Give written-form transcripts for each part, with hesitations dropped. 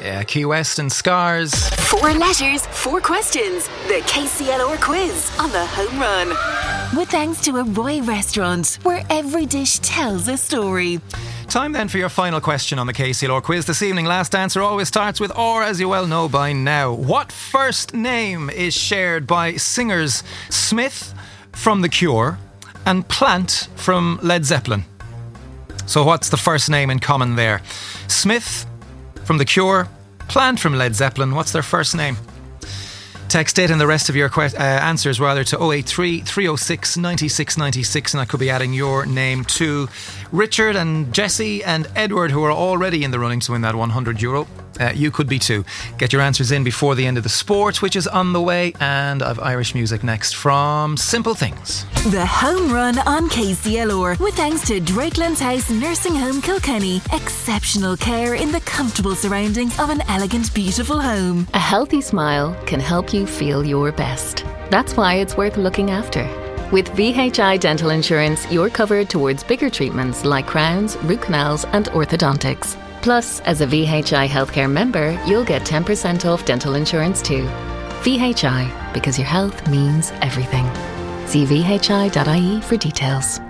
Key West and Scars. 4 letters, 4 questions. The KCLR quiz on the Home Run. With thanks to Arroy Restaurant, where every dish tells a story. Time then for your final question on the KCLR quiz this evening. Last answer always starts with or, as you well know by now. What first name is shared by singers Smith from The Cure and Plant from Led Zeppelin? So what's the first name in common there? Smith from The Cure, Plant from Led Zeppelin. What's their first name? Text it and the rest of your answers rather to 083 306 96 96, and I could be adding your name to Richard and Jesse and Edward, who are already in the running to win that €100. You could be too. Get your answers in before the end of the sport, which is on the way, and I've Irish music next from Simple Things. The Home Run on KCLR, with thanks to Drakelands House Nursing Home Kilkenny. Exceptional care in the comfortable surroundings of an elegant, beautiful home. A healthy smile can help you feel your best. That's why it's worth looking after. With VHI Dental Insurance, you're covered towards bigger treatments like crowns, root canals and orthodontics. Plus, as a VHI Healthcare member, you'll get 10% off dental insurance too. VHI, because your health means everything. See vhi.ie for details.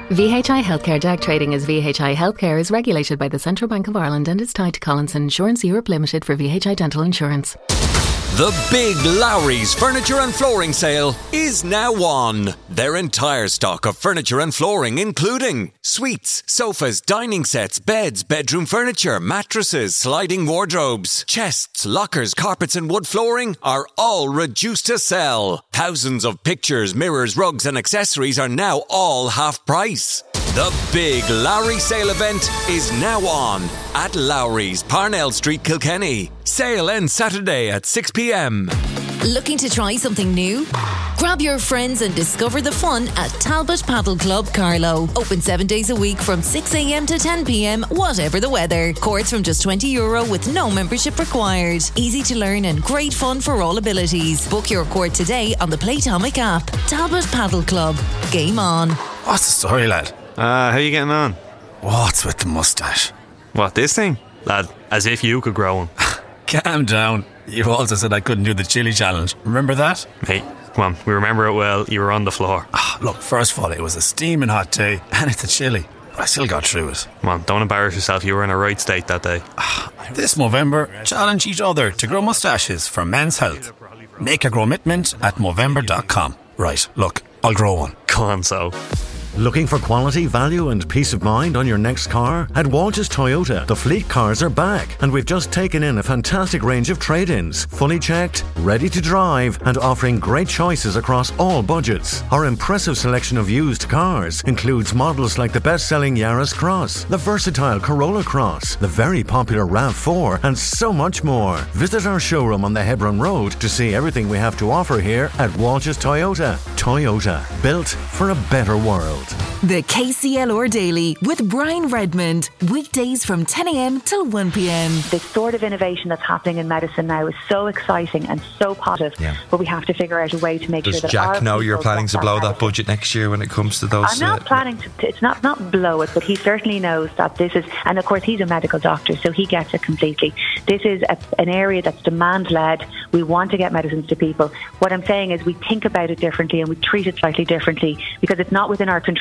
VHI Healthcare DAG trading as VHI Healthcare is regulated by the Central Bank of Ireland and is tied to Collinson Insurance Europe Limited for VHI Dental Insurance. The big Lowry's Furniture and Flooring Sale is now on. Their entire stock of furniture and flooring, including suites, sofas, dining sets, beds, bedroom furniture, mattresses, sliding wardrobes, chests, lockers, carpets and wood flooring are all reduced to sell. Thousands of pictures, mirrors, rugs and accessories are now all half price. The big Lowry sale event is now on at Lowry's, Parnell Street, Kilkenny. Sale ends Saturday at 6 p.m. Looking to try something new? Grab your friends and discover the fun at Talbot Paddle Club Carlow. Open 7 days a week from 6 a.m. to 10 p.m, whatever the weather. Courts from just €20 with no membership required. Easy to learn and great fun for all abilities. Book your court today on the Playtomic app. Talbot Paddle Club. Game on. What's the story, lad? How you getting on? What's with the moustache? What, this thing? Lad, as if you could grow one. Calm down. You also said I couldn't do the chili challenge. Remember that? Mate, come on, we remember it well. You were on the floor. Look, first of all, it was a steaming hot day, and it's a chili. But I still got through it. Come on, don't embarrass yourself. You were in a right state that day. This Movember, challenge each other to grow moustaches for men's health. Make a commitment at Movember.com. Right, look, I'll grow one. Go on, so. Looking for quality, value and peace of mind on your next car? At Walsh's Toyota, the fleet cars are back, and we've just taken in a fantastic range of trade-ins, fully checked, ready to drive, and offering great choices across all budgets. Our impressive selection of used cars includes models like the best-selling Yaris Cross, the versatile Corolla Cross, the very popular RAV4, and so much more. Visit our showroom on the Hebron Road to see everything we have to offer here at Walsh's Toyota. Toyota, built for a better world. The KCLR Daily with Brian Redmond. Weekdays from 10 a.m. till 1 p.m. The sort of innovation that's happening in medicine now is so exciting and so positive, but we have to figure out a way to make sure that Does Jack know you're planning to blow that budget next year when it comes to those? I'm not planning to, it's not blow it, but he certainly knows that this is, and of course he's a medical doctor, so he gets it completely. This is an area that's demand-led. We want to get medicines to people. What I'm saying is we think about it differently and we treat it slightly differently because it's not within our control